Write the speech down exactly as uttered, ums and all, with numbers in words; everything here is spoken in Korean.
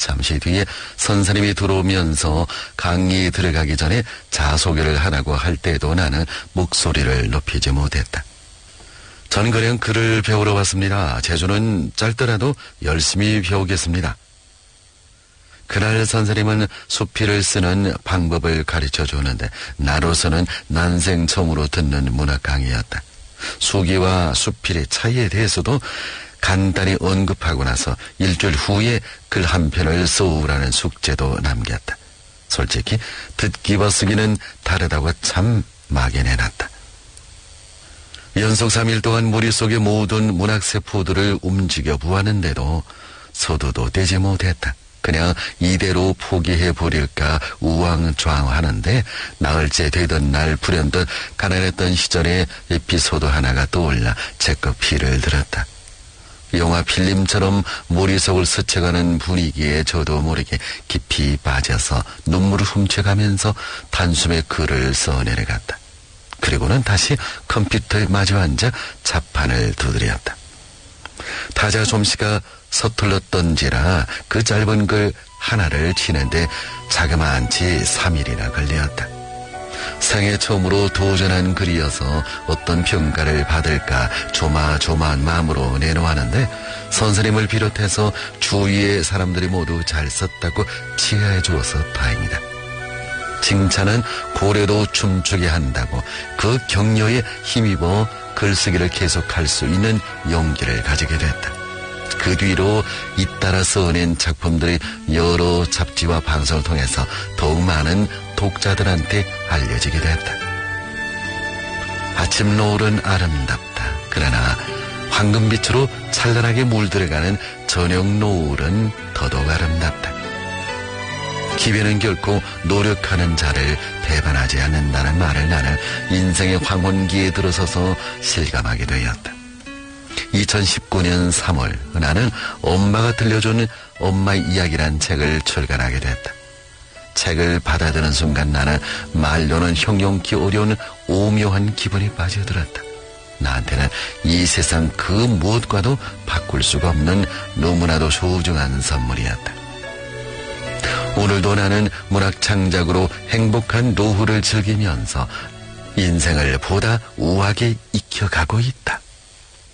잠시 뒤에 선생님이 들어오면서 강의에 들어가기 전에 자소개를 하라고 할 때도 나는 목소리를 높이지 못했다. 저는 그냥 글을 배우러 왔습니다. 재주는 짧더라도 열심히 배우겠습니다. 그날 선생님은 수필을 쓰는 방법을 가르쳐 주는데 나로서는 난생 처음으로 듣는 문학 강의였다. 수기와 수필의 차이에 대해서도 간단히 언급하고 나서 일주일 후에 글 한 편을 써오라는 숙제도 남겼다. 솔직히 듣기와 쓰기는 다르다고 참 막연해놨다. 연속 삼 일 동안 머릿속의 모든 문학세포들을 움직여 보았는데도 서두도 되지 못했다. 그냥 이대로 포기해버릴까 우왕좌왕하는데 나흘째 되던 날 불현듯 가난했던 시절의 에피소드 하나가 떠올라 제껏 피를 들었다. 영화 필름처럼 머릿속을 스쳐가는 분위기에 저도 모르게 깊이 빠져서 눈물을 훔쳐가면서 단숨에 글을 써내려갔다. 그리고는 다시 컴퓨터에 마주 앉아 자판을 두드렸다. 타자 솜씨가 서툴렀던지라 그 짧은 글 하나를 치는데 자그마한치 삼 일이나 걸렸다. 생애 처음으로 도전한 글이어서 어떤 평가를 받을까 조마조마한 마음으로 내놓았는데 선생님을 비롯해서 주위의 사람들이 모두 잘 썼다고 치하해 주어서 다행이다. 칭찬은 고래도 춤추게 한다고 그 격려에 힘입어 글쓰기를 계속할 수 있는 용기를 가지게 됐다. 그 뒤로 잇따라 써낸 작품들이 여러 잡지와 방송을 통해서 더욱 많은 독자들한테 알려지게 됐다. 아침 노을은 아름답다. 그러나 황금빛으로 찬란하게 물들어가는 저녁 노을은 더더욱 아름답다. 기회는 결코 노력하는 자를 배반하지 않는다는 말을 나는 인생의 황혼기에 들어서서 실감하게 되었다. 이천십구 년 삼월 나는 엄마가 들려준 엄마의 이야기란 책을 출간하게 됐다. 책을 받아드는 순간 나는 말로는 형용기 어려운 오묘한 기분이 빠져들었다. 나한테는 이 세상 그 무엇과도 바꿀 수가 없는 너무나도 소중한 선물이었다. 오늘도 나는 문학 창작으로 행복한 노후를 즐기면서 인생을 보다 우아하게 익혀가고 있다.